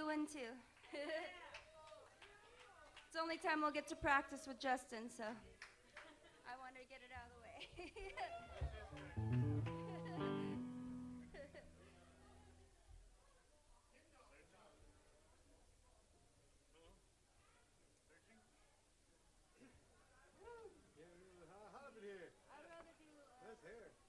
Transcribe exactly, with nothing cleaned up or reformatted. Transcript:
one too. It's the only time we'll get to practice with Justin, so I wanted to get it out of the way. Hot up in here. I'd rather do. Uh, Let's hear it.